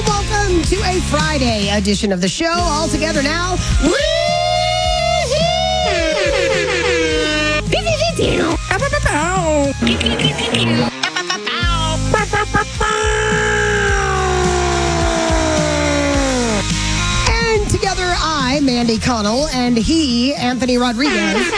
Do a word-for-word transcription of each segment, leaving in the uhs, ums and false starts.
welcome to a Friday edition of the show. All together now. And together I, Mandy Connell, and he, Anthony Rodriguez,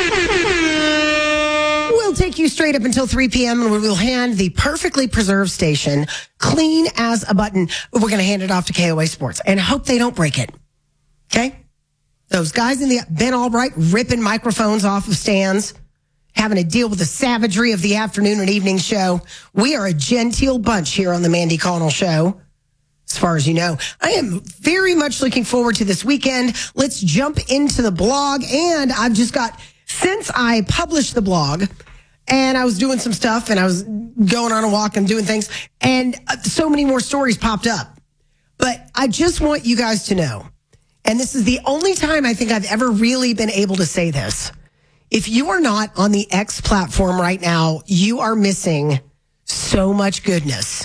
we'll take you straight up until three p.m. and we will hand the perfectly preserved station clean as a button. We're going to hand it off to K O A Sports and hope they don't break it. Okay? Those guys in the Ben Albright ripping microphones off of stands, having to deal with the savagery of the afternoon and evening show. We are a genteel bunch here on the Mandy Connell Show, as far as you know. I am very much looking forward to this weekend. Let's jump into the blog. And I've just got, since I published the blog, and I was doing some stuff, and I was going on a walk and doing things, and so many more stories popped up. But I just want you guys to know, and this is the only time I think I've ever really been able to say this. If you are not on the X platform right now, you are missing so much goodness.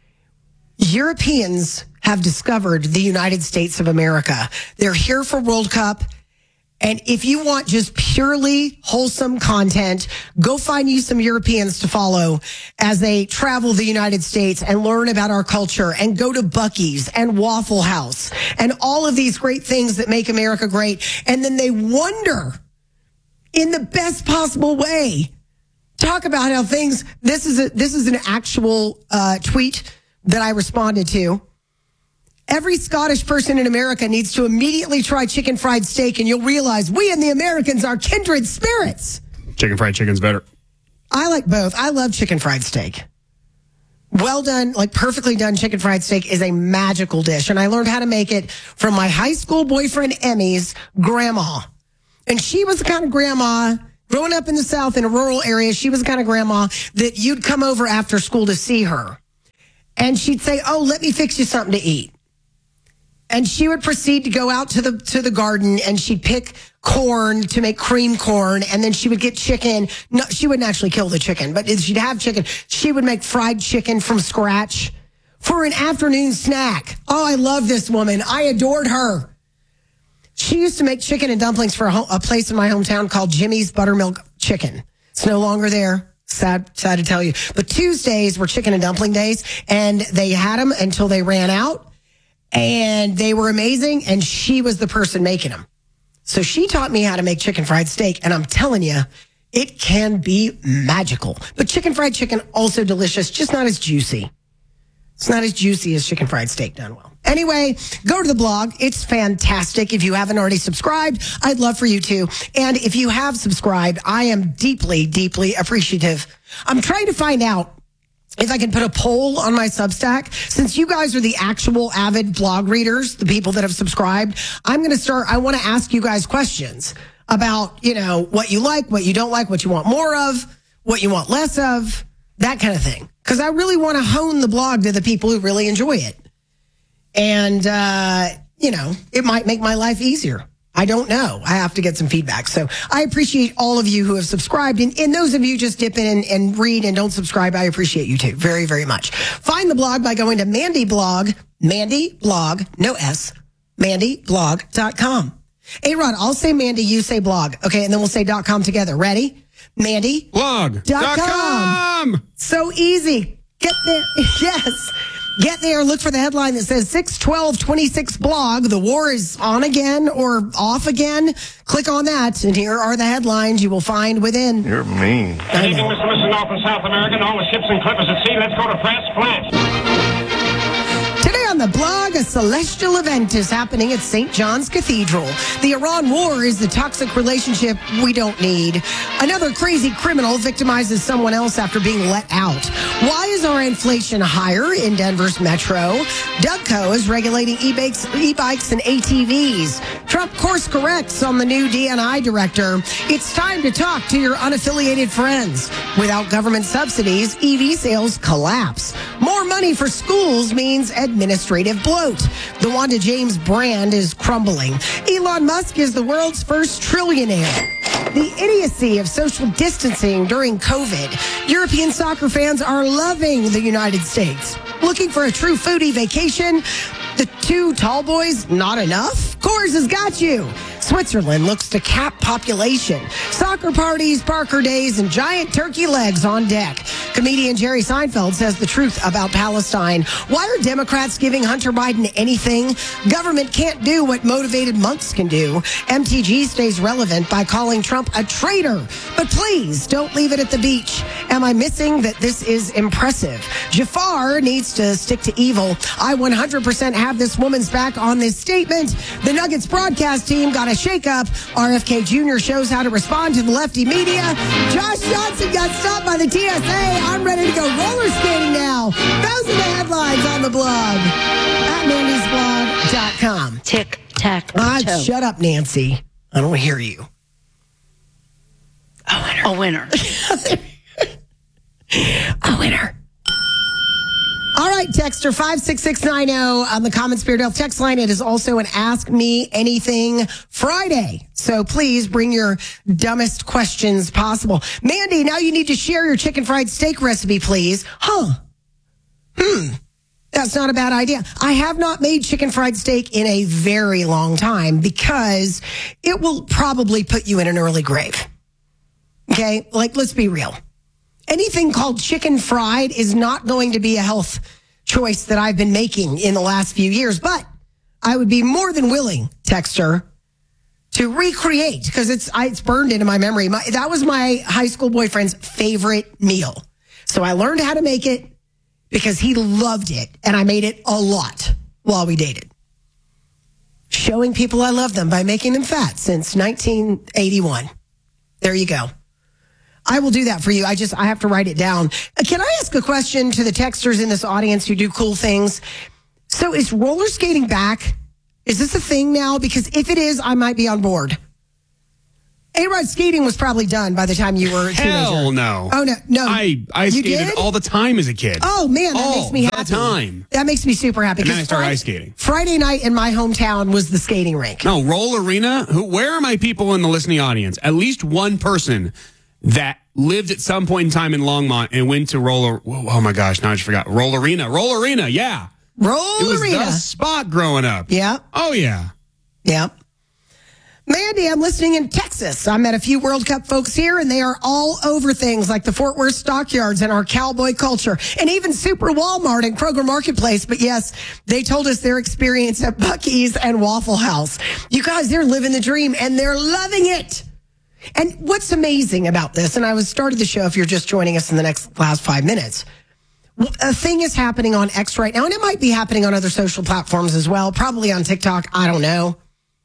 Europeans have discovered the United States of America. They're here for World Cup. And if you want just purely wholesome content, go find you some Europeans to follow as they travel the United States and learn about our culture and go to Buc-ee's and Waffle House and all of these great things that make America great. And then they wonder in the best possible way, talk about how things, this is a, this is an actual uh, tweet that I responded to. Every Scottish person in America needs to immediately try chicken fried steak, and you'll realize we and the Americans are kindred spirits. Chicken fried chicken's better. I like both. I love chicken fried steak. Well done, like perfectly done chicken fried steak is a magical dish, and I learned how to make it from my high school boyfriend Emmy's grandma. And she was the kind of grandma, growing up in the South in a rural area, she was the kind of grandma that you'd come over after school to see her. And she'd say, oh, let me fix you something to eat. And she would proceed to go out to the to the garden and she'd pick corn to make cream corn. And then she would get chicken. No, she wouldn't actually kill the chicken, but if she'd have chicken. She would make fried chicken from scratch for an afternoon snack. Oh, I love this woman. I adored her. She used to make chicken and dumplings for a, ho- a place in my hometown called Jimmy's Buttermilk Chicken. It's no longer there. Sad, sad to tell you. But Tuesdays were chicken and dumpling days, and they had them until they ran out. And they were amazing, and she was the person making them. So she taught me how to make chicken fried steak, and I'm telling you, it can be magical. But chicken fried chicken, also delicious, just not as juicy. It's not as juicy as chicken fried steak done well. Anyway, go to the blog. It's fantastic. If you haven't already subscribed, I'd love for you to. And if you have subscribed, I am deeply, deeply appreciative. I'm trying to find out if I can put a poll on my Substack. Since you guys are the actual avid blog readers, the people that have subscribed, I'm going to start, I want to ask you guys questions about, you know, what you like, what you don't like, what you want more of, what you want less of, that kind of thing. Because I really want to hone the blog to the people who really enjoy it. And, uh, you know, it might make my life easier. I don't know. I have to get some feedback. So I appreciate all of you who have subscribed. And, and those of you just dip in and, and read and don't subscribe, I appreciate you too. Very, very much. Find the blog by going to Mandy Blog, Mandy Blog, no S, mandy blog dot com. Hey, Rod, I'll say Mandy, you say blog. Okay, and then we'll say .com together. Ready? Mandy Blog dot com. So easy. Get there. Yes. Get there, look for the headline that says six twelve twenty-six blog. The war is on again or off again. Click on that, and here are the headlines you will find within. You're mean. Good evening, Mister Mister North and South America, and all the ships and clippers at sea. Let's go to press flash. Today on the blog, a celestial event is happening at Saint John's Cathedral. The Iran war is the toxic relationship we don't need. Another crazy criminal victimizes someone else after being let out. Why is our inflation higher in Denver's metro? Dougco is regulating e-bikes, e-bikes and A T Vs. Trump course corrects on the new D N I director. It's time to talk to your unaffiliated friends. Without government subsidies, E V sales collapse. More money for schools means administrative bloat. The Wanda James brand is crumbling. Elon Musk is the world's first trillionaire. The idiocy of social distancing during COVID. European soccer fans are loving the United States. Looking for a true foodie vacation? The two tall boys, not enough? Coors has got you. Switzerland looks to cap population. Soccer parties, Parker days, and giant turkey legs on deck. Comedian Jerry Seinfeld says the truth about Palestine. Why are Democrats giving Hunter Biden anything? Government can't do what motivated monks can do. M T G stays relevant by calling Trump a traitor. But please, don't leave it at the beach. Am I missing that this is impressive? Jafar needs to stick to evil. I one hundred percent have this woman's back on this statement. The Nuggets broadcast team got a shakeup. R F K Junior shows how to respond to the lefty media. Josh Johnson got stopped by the T S A. I'm ready to go roller skating now. Those are the headlines on the blog at mandys blog dot com. Tick, tack, Ah, toe. shut up, Nancy. I don't hear you. A winner. A winner. All right, texter five six six nine zero on the Common Spirit Health text line. It is also an Ask Me Anything Friday. So please bring your dumbest questions possible. Mandy, now you need to share your chicken fried steak recipe, please. Huh. Hmm. That's not a bad idea. I have not made chicken fried steak in a very long time because it will probably put you in an early grave. Okay? Like, let's be real. Anything called chicken fried is not going to be a health choice that I've been making in the last few years, but I would be more than willing, texter, to recreate because it's it's burned into my memory. My, that was my high school boyfriend's favorite meal. So I learned how to make it because he loved it, and I made it a lot while we dated. Showing people I love them by making them fat since nineteen eighty-one. There you go. I will do that for you. I just, I have to write it down. Can I ask a question to the texters in this audience who do cool things? So is roller skating back? Is this a thing now? Because if it is, I might be on board. A-Rod skating was probably done by the time you were a teenager. Hell no. Oh, no. No. I, I You skated did? all the time as a kid. Oh, man, that all makes me the happy. time. That makes me super happy. And then I because started Friday- ice skating. Friday night in my hometown was the skating rink. No, Roll Arena. Who? Where are my people in the listening audience? At least one person that lived at some point in time in Longmont and went to Roll. Oh my gosh! Now I just forgot. Roll Arena. Roll Arena. Yeah. Roll It was Arena. the spot growing up. Yeah. Oh yeah. Yeah. Mandy, I'm listening in Texas. I met a few World Cup folks here, and they are all over things like the Fort Worth stockyards and our cowboy culture, and even Super Walmart and Kroger Marketplace. But yes, they told us their experience at Buc-ee's and Waffle House. You guys, they're living the dream, and they're loving it. And what's amazing about this, and I was started the show if you're just joining us in the next last five minutes, a thing is happening on X right now, and it might be happening on other social platforms as well, probably on TikTok, I don't know.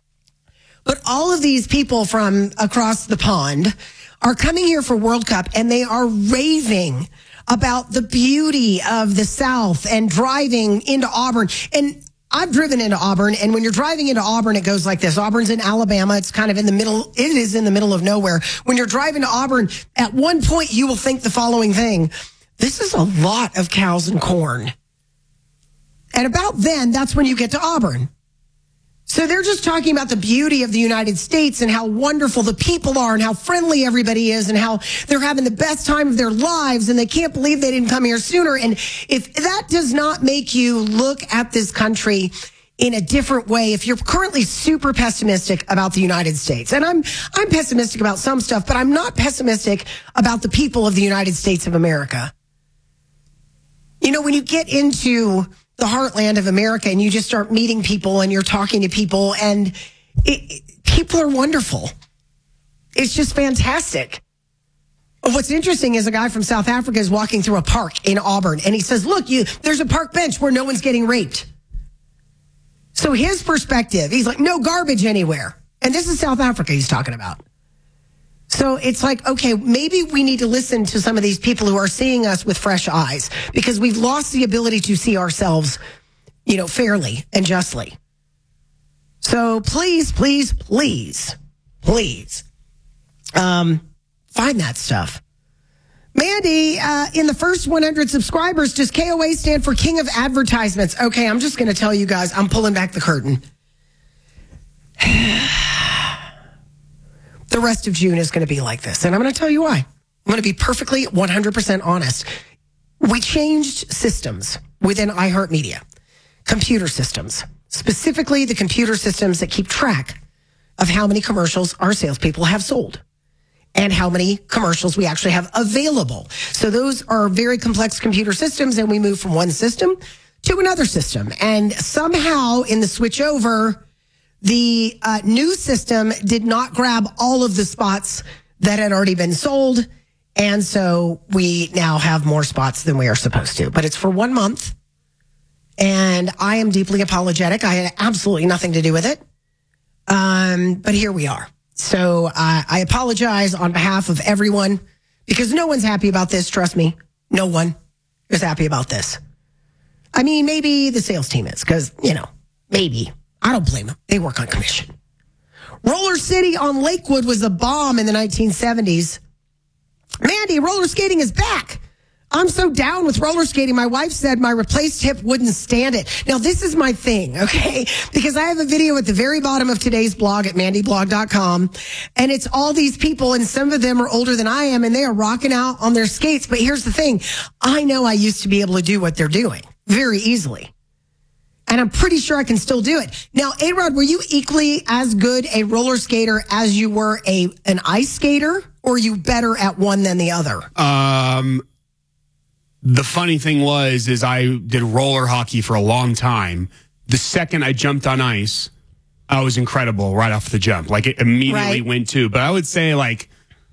But all of these people from across the pond are coming here for World Cup, and they are raving about the beauty of the South and driving into Auburn. And I've driven into Auburn, and when you're driving into Auburn, it goes like this. Auburn's in Alabama. It's kind of in the middle. It is in the middle of nowhere. When you're driving to Auburn, at one point, you will think the following thing. This is a lot of cows and corn. And about then, that's when you get to Auburn. So they're just talking about the beauty of the United States and how wonderful the people are and how friendly everybody is and how they're having the best time of their lives and they can't believe they didn't come here sooner. And if that does not make you look at this country in a different way, if you're currently super pessimistic about the United States, and I'm I'm pessimistic about some stuff, but I'm not pessimistic about the people of the United States of America. You know, when you get into the heartland of America and you just start meeting people and you're talking to people and it, it, people are wonderful. It's just fantastic. What's interesting is a guy from South Africa is walking through a park in Auburn and he says, look, you, there's a park bench where no one's getting raped. So his perspective, he's like, no garbage anywhere. And this is South Africa he's talking about. So it's like, okay, maybe we need to listen to some of these people who are seeing us with fresh eyes because we've lost the ability to see ourselves, you know, fairly and justly. So please, please, please, please, um, find that stuff. Mandy, uh, in the first one hundred subscribers, does K O A stand for King of Advertisements? Okay, I'm just going to tell you guys, I'm pulling back the curtain. The rest of June is going to be like this. And I'm going to tell you why. I'm going to be perfectly one hundred percent honest. We changed systems within iHeartMedia. computer systems, specifically the computer systems that keep track of how many commercials our salespeople have sold and how many commercials we actually have available. So those are very complex computer systems, and we move from one system to another system. And somehow in the switch over, the uh, new system did not grab all of the spots that had already been sold. And so we now have more spots than we are supposed to. But it's for one month. And I am deeply apologetic. I had absolutely nothing to do with it. Um, but here we are. So uh, I apologize on behalf of everyone because no one's happy about this. Trust me, no one is happy about this. I mean, maybe the sales team is because, you know, maybe. I don't blame them. They work on commission. Roller City on Lakewood was a bomb in the nineteen seventies. Mandy, roller skating is back. I'm so down with roller skating. My wife said my replaced hip wouldn't stand it. Now, this is my thing, okay? Because I have a video at the very bottom of today's blog at mandy blog dot com, and it's all these people, and some of them are older than I am, and they are rocking out on their skates. But here's the thing. I know I used to be able to do what they're doing very easily. And I'm pretty sure I can still do it. Now, A-Rod, were you equally as good a roller skater as you were a an ice skater, or are you better at one than the other? Um, the funny thing was, is I did roller hockey for a long time. The second I jumped on ice, I was incredible right off the jump. Like it immediately Right. went to. But I would say like,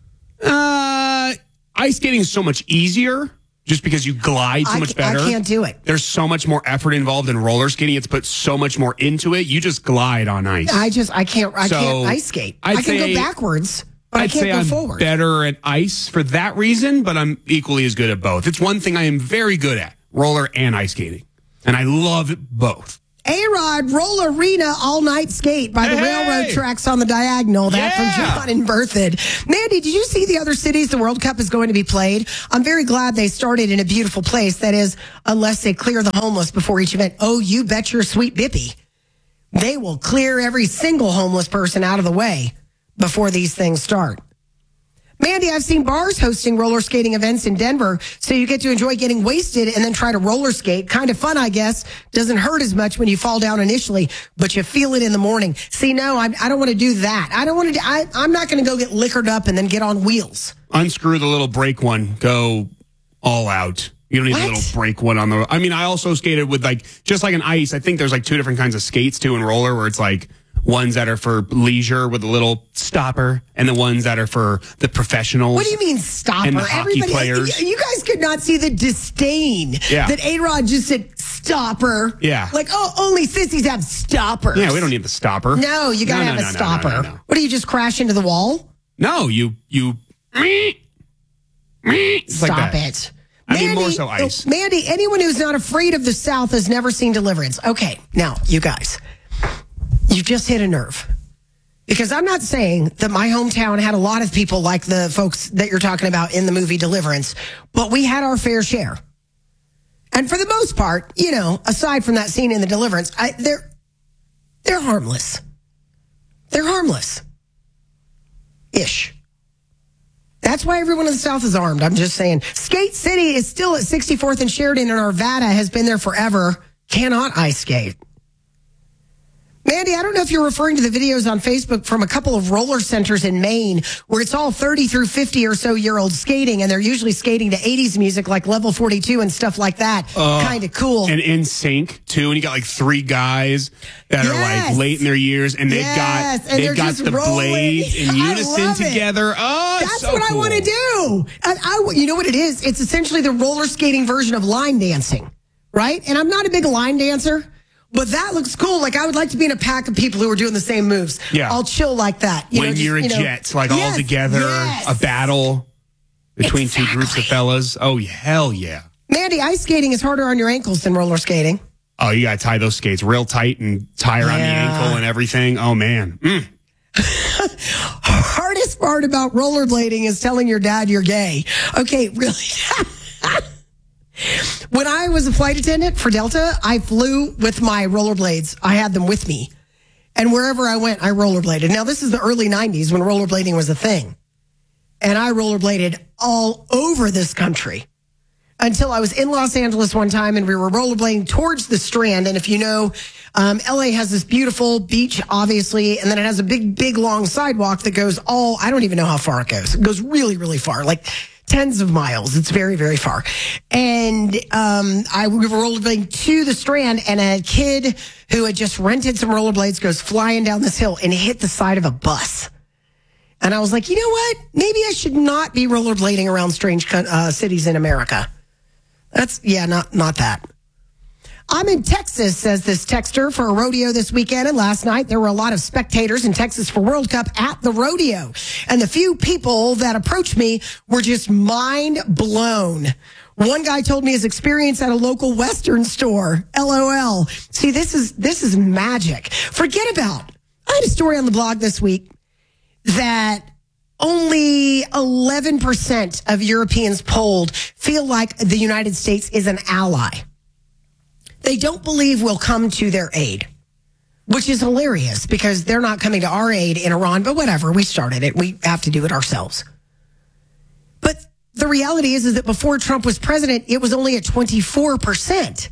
uh, ice skating is so much easier. Just because you glide so I much ca- I better. can't do it. There's so much more effort involved in roller skating. You have to put so much more into it. You just glide on ice. I just, I can't, I So, can't ice skate. I'd I can say- go backwards, but I'd I can't say go I'm forward. better at ice for that reason, but I'm equally as good at both. It's one thing I am very good at, roller and ice skating. And I love both. A-Rod, Roll Arena All Night Skate by the Hey! railroad tracks on the diagonal. That Yeah! from John and Berthoud. Mandy, did you see the other cities the World Cup is going to be played? I'm very glad they started in a beautiful place. That is, unless they clear the homeless before each event. Oh, you bet your sweet bippy. They will clear every single homeless person out of the way before these things start. Mandy, I've seen bars hosting roller skating events in Denver, so you get to enjoy getting wasted and then try to roller skate. Kind of fun, I guess. Doesn't hurt as much when you fall down initially, but you feel it in the morning. See, no, I, I don't want to do that. I don't want to. I, I'm not going to go get liquored up and then get on wheels. Unscrew the little brake one. Go all out. You don't need What? a little brake one on the. I mean, I also skated with like, just like an ice. I think there's like two different kinds of skates too in roller where it's like, ones that are for leisure with a little stopper, and the ones that are for the professionals. What do you mean stopper? And the hockey players. You guys could not see the disdain Yeah. that A-Rod just said stopper. Yeah. Like, oh, only sissies have stoppers. Yeah, we don't need the stopper. No, you gotta No, have no, a no, no, stopper. no, no, no. What do you just crash into the wall? No, you you. It's like Stop that. it. I mean, more so ice. Mandy, anyone who's not afraid of the South has never seen Deliverance. Okay, now, you guys, you just hit a nerve. Because I'm not saying that my hometown had a lot of people like the folks that you're talking about in the movie Deliverance, but we had our fair share. And for the most part, you know, aside from that scene in the Deliverance, I, they're they're harmless. They're harmless. Ish. That's why everyone in the South is armed. I'm just saying. Skate City is still at sixty-fourth and Sheridan, and Arvada has been there forever. Cannot ice skate. Mandy, I don't know if you're referring to the videos on Facebook from a couple of roller centers in Maine where it's all thirty through fifty or so year old skating, and they're usually skating to eighties music like Level forty-two and stuff like that. Uh, kind of cool. And in sync too, and you got like three guys that are Yes. like late in their years, and they've Yes, got and they've they're got just the rolling. blades in I unison love it. together. Oh, it's That's so what I cool. want to do. And I, you know what it is? It's essentially the roller skating version of line dancing, right? And I'm not a big line dancer, but that looks cool. Like I would like to be in a pack of people who are doing the same moves. Yeah. I'll chill like that. You When know, just, you're a you know- jet, like all Yes, together, yes. a battle between two groups of Exactly. fellas. Oh, hell yeah. Mandy, ice skating is harder on your ankles than roller skating. Oh, you got to tie those skates real tight and tie around the Yeah. ankle and everything. Oh, man. Mm. Hardest part about rollerblading is telling your dad you're gay. Okay, really? When I was a flight attendant for Delta, I flew with my rollerblades. I had them with me. And wherever I went, I rollerbladed. Now, this is the early nineties when rollerblading was a thing. And I rollerbladed all over this country. until I was in Los Angeles one time and we were rollerblading towards the Strand. And if you know, um, L A has this beautiful beach, obviously, and then it has a big, big, long sidewalk that goes all, I don't even know how far it goes. It goes really, really far, like tens of miles. It's very, very far. And um, I we were rollerblading to the Strand, and a kid who had just rented some rollerblades goes flying down this hill and hit the side of a bus. And I was like, you know what? Maybe I should not be rollerblading around strange uh, cities in America. That's, yeah, not not that. I'm in Texas, says this texter, for a rodeo this weekend. And last night, there were a lot of spectators in Texas for World Cup at the rodeo. And the few people that approached me were just mind blown. One guy told me his experience at a local Western store. L O L. See, this is this is magic. Forget about, I had a story on the blog this week that only eleven percent of Europeans polled feel like the United States is an ally. They don't believe we'll come to their aid, which is hilarious because they're not coming to our aid in Iran, but whatever, we started it. We have to do it ourselves. But the reality is, is that before Trump was president, it was only at twenty-four percent.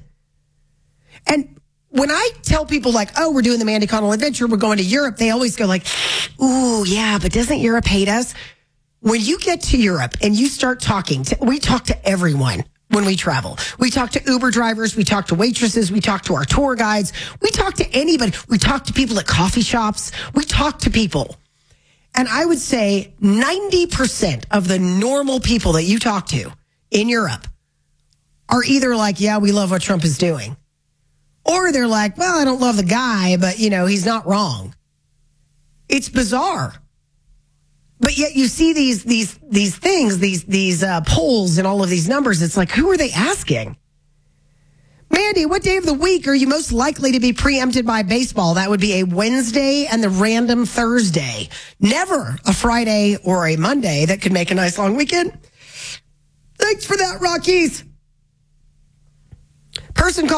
And when I tell people like, oh, we're doing the Mandy Connell adventure, we're going to Europe, they always go like, ooh, yeah, but doesn't Europe hate us? When you get to Europe and you start talking, to, we talk to everyone when we travel. We talk to Uber drivers, we talk to waitresses, we talk to our tour guides, we talk to anybody. We talk to people at coffee shops, we talk to people. And I would say ninety percent of the normal people that you talk to in Europe are either like, yeah, we love what Trump is doing. Or they're like, well, I don't love the guy, but, you know, he's not wrong. It's bizarre. But yet you see these these these things, these these uh, polls and all of these numbers. It's like, who are they asking? Mandy, what day of the week are you most likely to be preempted by baseball? That would be a Wednesday and the random Thursday. Never a Friday or a Monday that could make a nice long weekend. Thanks for that, Rockies. Person called